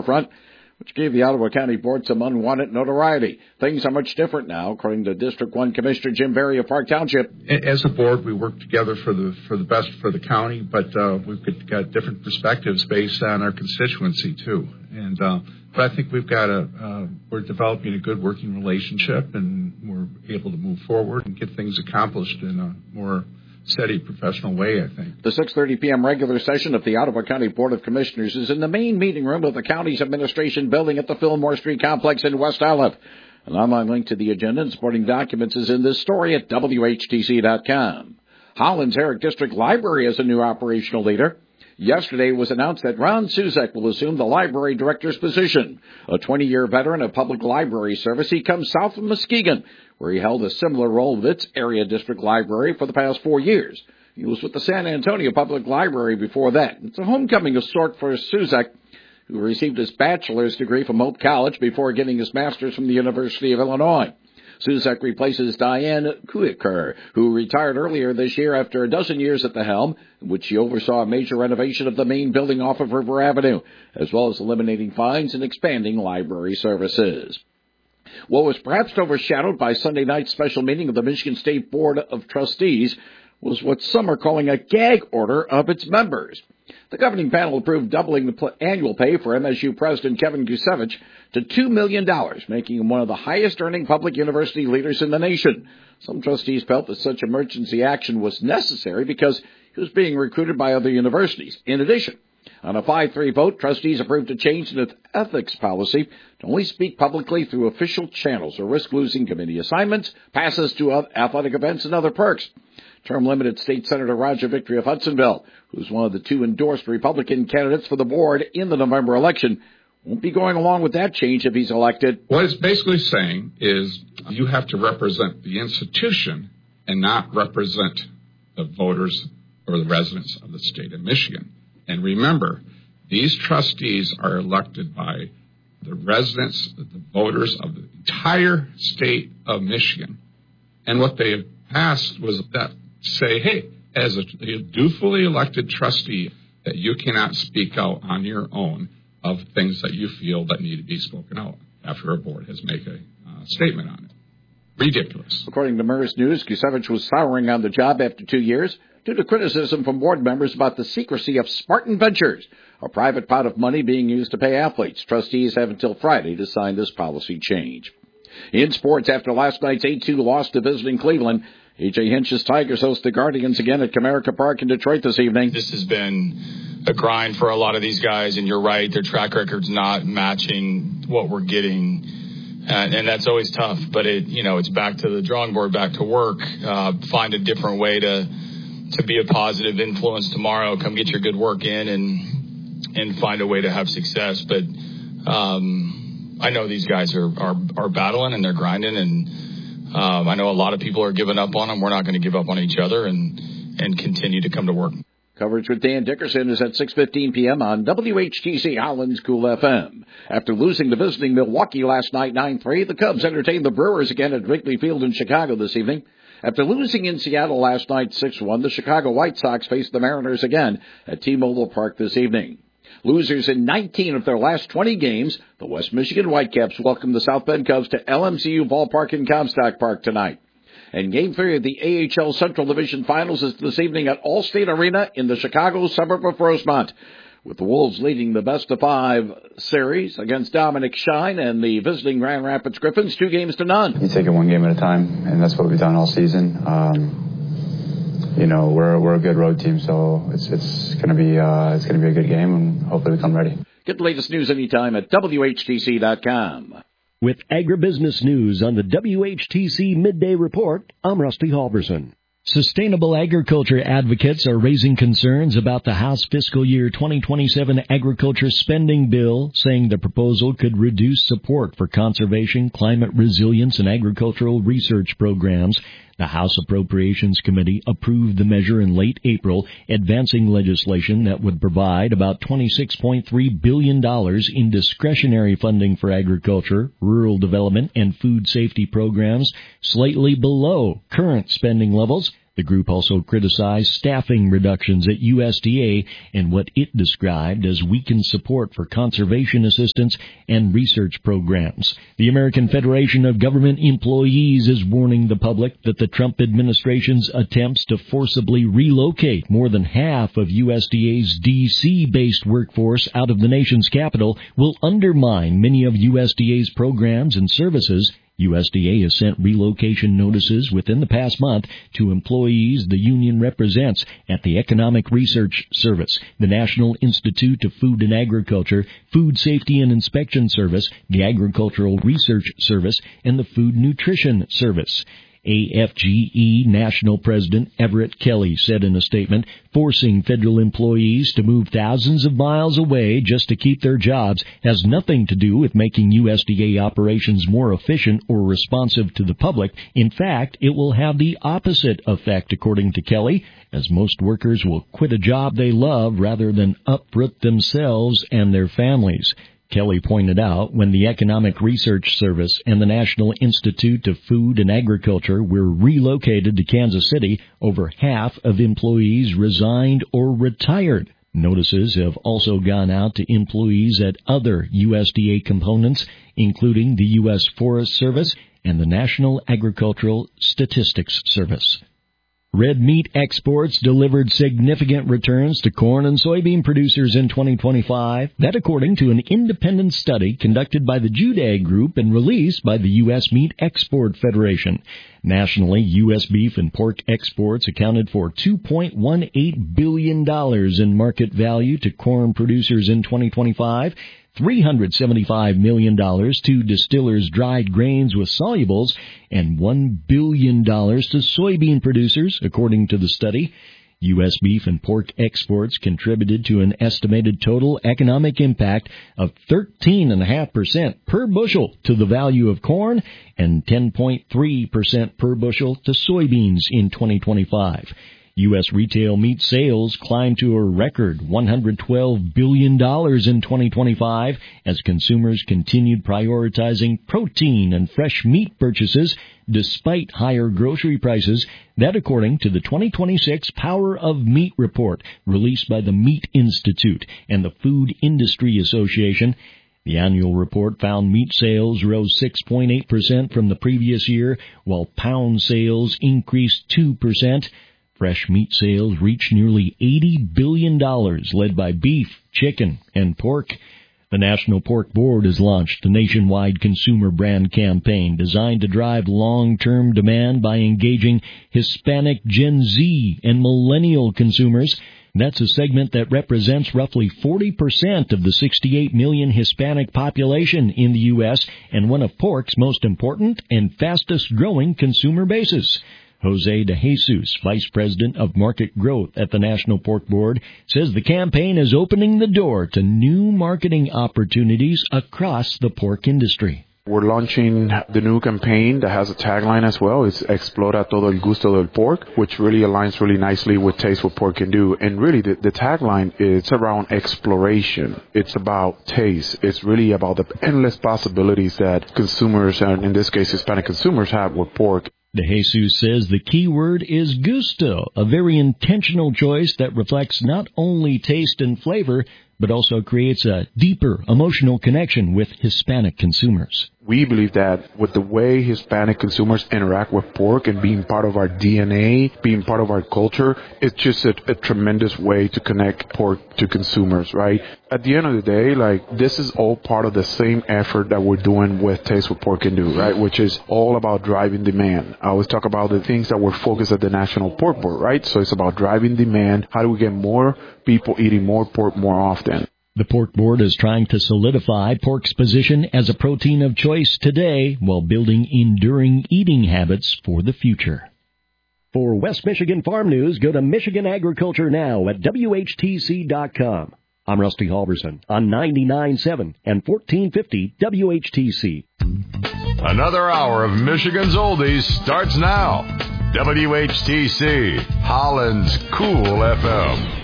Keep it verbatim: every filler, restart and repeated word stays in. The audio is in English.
Riverfront, which gave the Ottawa County Board some unwanted notoriety. Things are much different now, according to District one Commissioner Jim Berry of Park Township. As a board, we work together for the for the best for the county, but uh, we've got different perspectives based on our constituency, too. And uh, but I think we've got a, uh, we're developing a good working relationship, and we're able to move forward and get things accomplished in a more steady, professional way, I think. The six thirty p.m. regular session of the Ottawa County Board of Commissioners is in the main meeting room of the county's administration building at the Fillmore Street Complex in West Island. An online link to the agenda and supporting documents is in this story at W H T C dot com. Holland's Herrick District Library has a new operational leader. Yesterday it was announced that Ron Suzek will assume the library director's position. A twenty-year veteran of public library service, he comes south from Muskegon, where he held a similar role with its area district library for the past four years. He was with the San Antonio Public Library before that. It's a homecoming of sort for Suzek, who received his bachelor's degree from Hope College before getting his master's from the University of Illinois. Suzek replaces Diane Kuiker, who retired earlier this year after a dozen years at the helm, in which she oversaw a major renovation of the main building off of River Avenue, as well as eliminating fines and expanding library services. What was perhaps overshadowed by Sunday night's special meeting of the Michigan State Board of Trustees was what some are calling a gag order of its members. The governing panel approved doubling the annual pay for M S U President Kevin Gusevich to two million dollars, making him one of the highest-earning public university leaders in the nation. Some trustees felt that such emergency action was necessary because he was being recruited by other universities. In addition, on a five three vote, trustees approved a change in its ethics policy to only speak publicly through official channels or risk losing committee assignments, passes to athletic events, and other perks. Term-limited State Senator Roger Victory of Hudsonville, who's one of the two endorsed Republican candidates for the board in the November election, won't be going along with that change if he's elected. What it's basically saying is you have to represent the institution and not represent the voters or the residents of the state of Michigan. And remember, these trustees are elected by the residents, the voters of the entire state of Michigan. And what they have passed was that say, hey, as a, a dutifully elected trustee, that you cannot speak out on your own of things that you feel that need to be spoken out after a board has made a uh, statement on it. Ridiculous. According to MERS News, Gusevich was souring on the job after two years due to criticism from board members about the secrecy of Spartan Ventures, a private pot of money being used to pay athletes. Trustees have until Friday to sign this policy change. In sports, after last night's eight two loss to visiting Cleveland, A J Hinch's Tigers host the Guardians again at Comerica Park in Detroit this evening. This has been a grind for a lot of these guys, and you're right, their track record's not matching what we're getting, and, and that's always tough. But it, you know, it's back to the drawing board, back to work. Uh, find a different way to to be a positive influence tomorrow. Come get your good work in, and and find a way to have success. But um, I know these guys are, are are battling and they're grinding, and um, I know a lot of people are giving up on them. We're not going to give up on each other, and and continue to come to work. Coverage with Dan Dickerson is at six fifteen p.m. on W H T C Holland's Cool F M. After losing to visiting Milwaukee last night nine three, the Cubs entertained the Brewers again at Wrigley Field in Chicago this evening. After losing in Seattle last night six one, the Chicago White Sox face the Mariners again at T-Mobile Park this evening. Losers in nineteen of their last twenty games, the West Michigan Whitecaps welcome the South Bend Cubs to L M C U Ballpark in Comstock Park tonight. And Game three of the A H L Central Division Finals is this evening at Allstate Arena in the Chicago suburb of Rosemont, with the Wolves leading the best-of-five series against Dominic Shine and the visiting Grand Rapids Griffins, two games to none. You take it one game at a time, and that's what we've done all season. Um, you know, we're we're a good road team, so it's it's going to be uh, it's going to be a good game, and hopefully we come ready. Get the latest news anytime at W H T C dot com. With agribusiness news on the W H T C Midday Report, I'm Rusty Halverson. Sustainable agriculture advocates are raising concerns about the House fiscal year twenty twenty-seven agriculture spending bill, saying the proposal could reduce support for conservation, climate resilience, and agricultural research programs. The House Appropriations Committee approved the measure in late April, advancing legislation that would provide about twenty-six point three billion dollars in discretionary funding for agriculture, rural development, and food safety programs, slightly below current spending levels. The group also criticized staffing reductions at U S D A and what it described as weakened support for conservation assistance and research programs. The American Federation of Government Employees is warning the public that the Trump administration's attempts to forcibly relocate more than half of U S D A's D C-based workforce out of the nation's capital will undermine many of U S D A's programs and services. U S D A has sent relocation notices within the past month to employees the union represents at the Economic Research Service, the National Institute of Food and Agriculture, Food Safety and Inspection Service, the Agricultural Research Service, and the Food Nutrition Service. A F G E National President Everett Kelly said in a statement, forcing federal employees to move thousands of miles away just to keep their jobs has nothing to do with making U S D A operations more efficient or responsive to the public. In fact, it will have the opposite effect, according to Kelly, as most workers will quit a job they love rather than uproot themselves and their families. Kelly pointed out when the Economic Research Service and the National Institute of Food and Agriculture were relocated to Kansas City, over half of employees resigned or retired. Notices have also gone out to employees at other U S D A components, including the U S Forest Service and the National Agricultural Statistics Service. Red meat exports delivered significant returns to corn and soybean producers in twenty twenty-five. That according to an independent study conducted by the Juday Group and released by the U S Meat Export Federation. Nationally, U S beef and pork exports accounted for two point one eight billion dollars in market value to corn producers in twenty twenty-five. three hundred seventy-five million dollars to distillers' dried grains with solubles, and one billion dollars to soybean producers, according to the study. U S beef and pork exports contributed to an estimated total economic impact of thirteen point five percent per bushel to the value of corn and ten point three percent per bushel to soybeans in twenty twenty-five. U S retail meat sales climbed to a record one hundred twelve billion dollars in twenty twenty-five as consumers continued prioritizing protein and fresh meat purchases despite higher grocery prices. That according to the twenty twenty-six Power of Meat report released by the Meat Institute and the Food Industry Association. The annual report found meat sales rose six point eight percent from the previous year, while pound sales increased two percent. Fresh meat sales reached nearly eighty billion dollars, led by beef, chicken, and pork. The National Pork Board has launched a nationwide consumer brand campaign designed to drive long-term demand by engaging Hispanic, Gen Z, and millennial consumers. That's a segment that represents roughly forty percent of the sixty-eight million Hispanic population in the U S and one of pork's most important and fastest-growing consumer bases. Jose De Jesus, Vice President of Market Growth at the National Pork Board, says the campaign is opening the door to new marketing opportunities across the pork industry. We're launching the new campaign that has a tagline as well. It's Explora todo el gusto del pork, which really aligns really nicely with Taste What Pork Can Do. And really, the, the tagline is around exploration. It's about taste. It's really about the endless possibilities that consumers, and in this case Hispanic consumers, have with pork. De Jesus says the key word is gusto, a very intentional choice that reflects not only taste and flavor, but also creates a deeper emotional connection with Hispanic consumers. We believe that with the way Hispanic consumers interact with pork and being part of our D N A, being part of our culture, it's just a, a tremendous way to connect pork to consumers, right? At the end of the day, like, this is all part of the same effort that we're doing with Taste What Pork Can Do, right? Which is all about driving demand. I always talk about the things that we're focused at the National Pork Board, right? So it's about driving demand. How do we get more people eating more pork more often? The Pork Board is trying to solidify pork's position as a protein of choice today while building enduring eating habits for the future. For West Michigan Farm News, go to Michigan Agriculture Now at W H T C dot com. I'm Rusty Halverson on ninety-nine point seven and fourteen fifty W H T C. Another hour of Michigan's Oldies starts now. W H T C, Holland's Cool F M.